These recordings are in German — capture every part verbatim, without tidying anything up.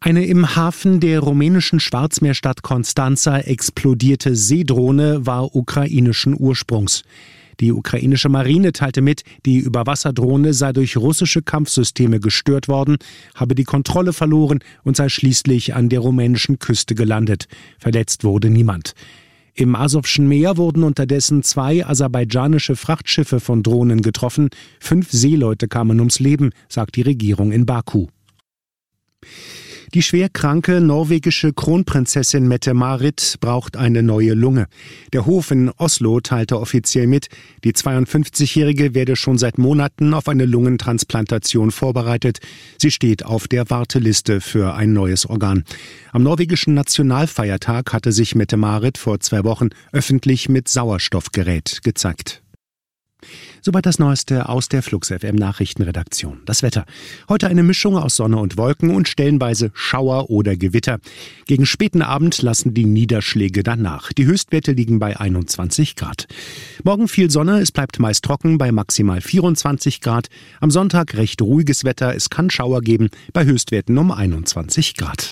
Eine im Hafen der rumänischen Schwarzmeerstadt Constanța explodierte Seedrohne war ukrainischen Ursprungs. Die ukrainische Marine teilte mit, die Überwasserdrohne sei durch russische Kampfsysteme gestört worden, habe die Kontrolle verloren und sei schließlich an der rumänischen Küste gelandet. Verletzt wurde niemand. Im Asowschen Meer wurden unterdessen zwei aserbaidschanische Frachtschiffe von Drohnen getroffen. Fünf Seeleute kamen ums Leben, sagt die Regierung in Baku. Die schwerkranke norwegische Kronprinzessin Mette-Marit braucht eine neue Lunge. Der Hof in Oslo teilte offiziell mit, die zweiundfünfzigjährige werde schon seit Monaten auf eine Lungentransplantation vorbereitet. Sie steht auf der Warteliste für ein neues Organ. Am norwegischen Nationalfeiertag hatte sich Mette-Marit vor zwei Wochen öffentlich mit Sauerstoffgerät gezeigt. Soweit das Neueste aus der Flux F M Nachrichtenredaktion. Das Wetter. Heute eine Mischung aus Sonne und Wolken und stellenweise Schauer oder Gewitter. Gegen späten Abend lassen die Niederschläge dann nach. Die Höchstwerte liegen bei einundzwanzig Grad. Morgen viel Sonne, es bleibt meist trocken bei maximal vierundzwanzig Grad. Am Sonntag recht ruhiges Wetter, es kann Schauer geben bei Höchstwerten um einundzwanzig Grad.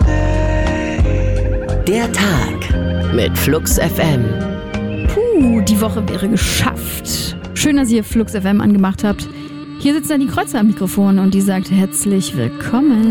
Der Tag mit Flux F M. Puh, die Woche wäre geschafft. Schön, dass ihr Flux F M angemacht habt. Hier sitzt Dani Kreuzer am Mikrofon und die sagt herzlich willkommen.